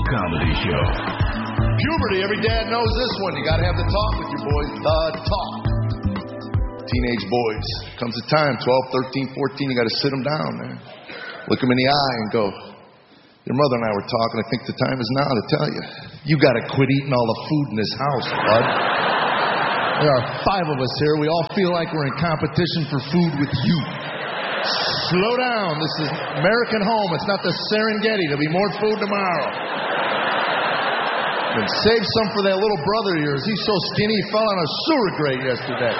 comedy show. Puberty, every dad knows this one. You got to have the talk with your boys. The talk. Teenage boys. Comes a time, 12, 13, 14, you got to sit them down, man. Look them in the eye and go, your mother and I were talking. I think the time is now to tell you. You got to quit eating all the food in this house, bud. There are 5 of us here. We all feel like we're in competition for food with you. Slow down. This is American home. It's not the Serengeti. There'll be more food tomorrow. And save some for that little brother of yours. He's so skinny he fell on a sewer grate yesterday.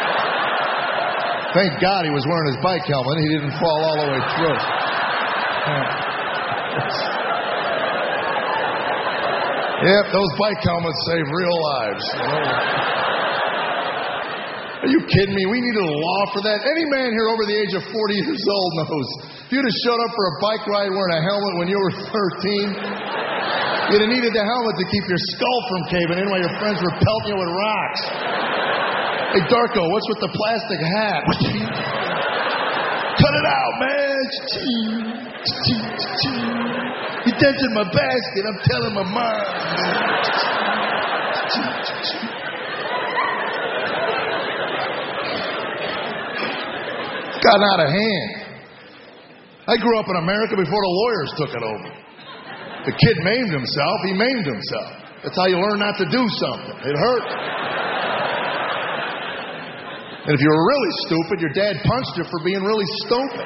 Thank God he was wearing his bike helmet. He didn't fall all the way through. Yep, those bike helmets save real lives. Are you kidding me? We needed a law for that. Any man here over the age of 40 years old knows. If you'd have showed up for a bike ride wearing a helmet when you were 13, you'd have needed the helmet to keep your skull from caving in while your friends were pelting you with rocks. Hey, Darko, what's with the plastic hat? Cut it out, man. You dented my basket. I'm telling my mom. It's gotten out of hand. I grew up in America before the lawyers took it over. The kid maimed himself. He maimed himself. That's how you learn not to do something. It hurt. And if you were really stupid, your dad punched you for being really stupid.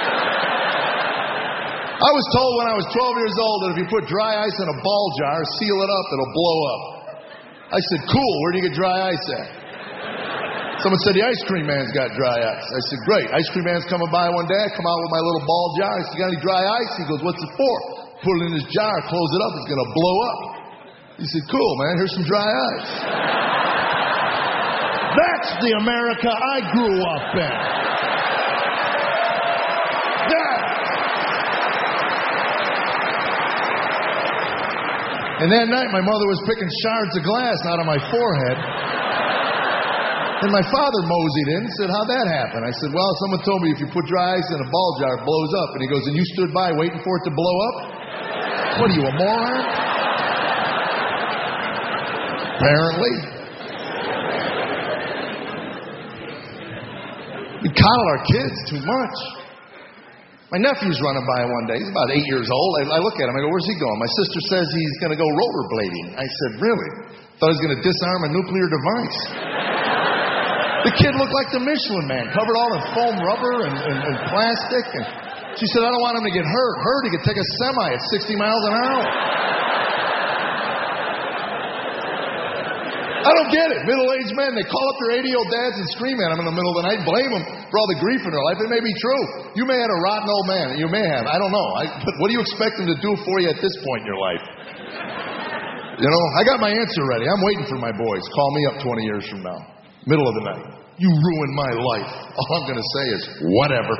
I was told when I was 12 years old that if you put dry ice in a ball jar, seal it up, it'll blow up. I said, cool, where do you get dry ice at? Someone said, the ice cream man's got dry ice. I said, great. Ice cream man's coming by one day. I come out with my little ball jar. I said, you got any dry ice? He goes, what's it for? Put it in his jar, close it up, it's going to blow up. He said, cool, man, here's some dry ice. That's the America I grew up in. Yeah. And that night, my mother was picking shards of glass out of my forehead. And my father moseyed in and said, how'd that happen? I said, well, someone told me if you put dry ice in a ball jar, it blows up. And he goes, and you stood by waiting for it to blow up? What are you, a moron? Apparently. We coddle our kids too much. My nephew's running by one day. He's about 8 years old. I look at him. I go, where's he going? My sister says he's going to go rollerblading. I said, really? Thought he was going to disarm a nuclear device. The kid looked like the Michelin Man, covered all in foam rubber and plastic. And she said, I don't want him to get hurt. He could take a semi at 60 miles an hour. I don't get it. Middle-aged men, they call up their 80-year-old dads and scream at them in the middle of the night and blame them for all the grief in their life. It may be true. You may have a rotten old man. You may have. I don't know. But what do you expect them to do for you at this point in your life? You know, I got my answer ready. I'm waiting for my boys. Call me up 20 years from now. Middle of the night. You ruined my life. All I'm going to say is, whatever.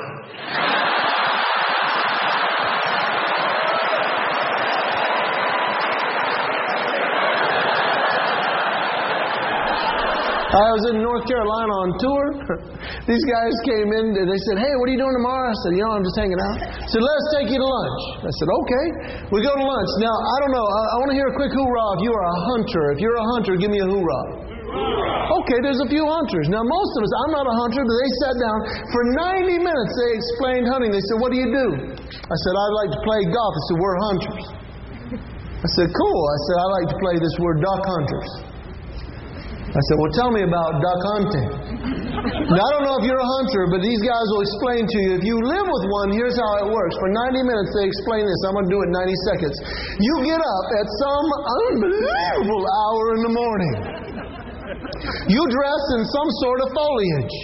I was in North Carolina on tour. These guys came in and they said, hey, what are you doing tomorrow? I said, I'm just hanging out. They said, let's take you to lunch. I said, okay. We go to lunch. Now, I don't know. I want to hear a quick hoorah if you are a hunter. If you're a hunter, give me a hoorah. Okay, there's a few hunters. Now, most of us, I'm not a hunter, but they sat down. For 90 minutes, they explained hunting. They said, what do you do? I said, I like to play golf. They said, we're hunters. I said, cool. I said, I like to play this word, duck hunters. I said, well, tell me about duck hunting. Now, I don't know if you're a hunter, but these guys will explain to you. If you live with one, here's how it works. For 90 minutes, they explain this. I'm going to do it in 90 seconds. You get up at some unbelievable hour in the morning. You dress in some sort of foliage.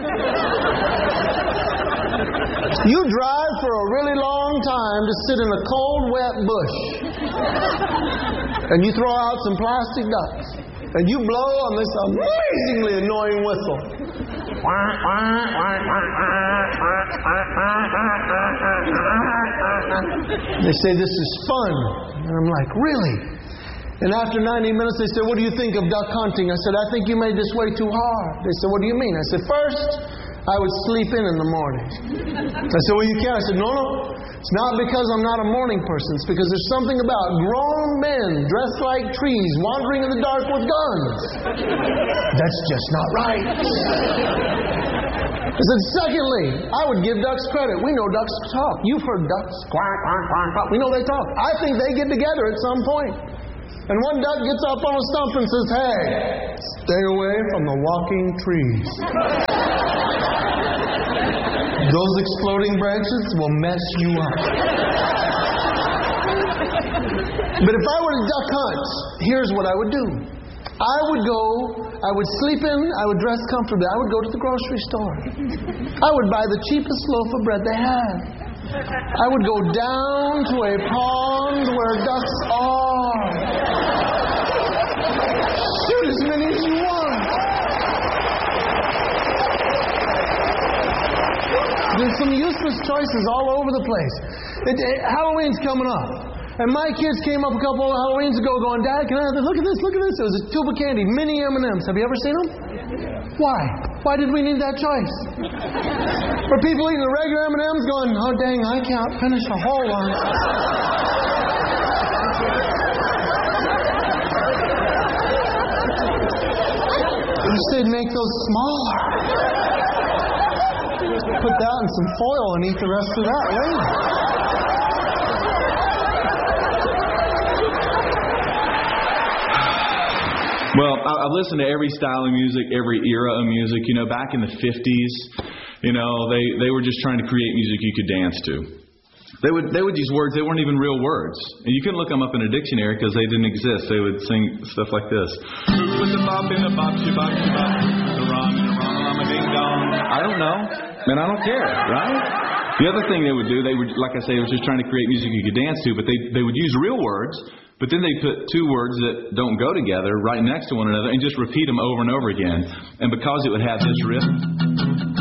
You drive for a really long time to sit in a cold, wet bush. And you throw out some plastic ducks. And you blow on this amazingly annoying whistle. They say, this is fun. And I'm like, really? And after 90 minutes, they said, what do you think of duck hunting? I said, I think you made this way too hard. They said, what do you mean? I said, first, I would sleep in the morning. I said, well, you can't. I said, no. It's not because I'm not a morning person. It's because there's something about grown men dressed like trees wandering in the dark with guns. That's just not right. I said, secondly, I would give ducks credit. We know ducks talk. You've heard ducks. Quack, quack, quack, quack. We know they talk. I think they get together at some point. And one duck gets up on a stump and says, hey, stay away from the walking trees. Those exploding branches will mess you up. But if I were to duck hunt, here's what I would do. I would sleep in, I would dress comfortably, I would go to the grocery store. I would buy the cheapest loaf of bread they had. I would go down to a pond where ducks are. Shoot as many as you want. There's some useless choices all over the place. Halloween's coming up. And my kids came up a couple of Halloweens ago going, Dad, can I have this? Look at this, look at this. It was a tube of candy, mini M&Ms. Have you ever seen them? Why? Why did we need that choice? For people eating the regular M&Ms going, oh, dang, I can't finish a whole one. Instead, make those smaller. Put that in some foil and eat the rest of that later. Well, I listened to every style of music, every era of music. You know, back in the 50s, you know, they were just trying to create music you could dance to. They would use words, they weren't even real words. And you couldn't look them up in a dictionary because they didn't exist. They would sing stuff like this. Who put the bop in the bop, shibop, shibop, the rom and the rom, a ding dong. I don't know. And I don't care, right? The other thing they would do, like I say, was just trying to create music you could dance to, but they would use real words, but then they put two words that don't go together right next to one another and just repeat them over and over again. And because it would have this riff...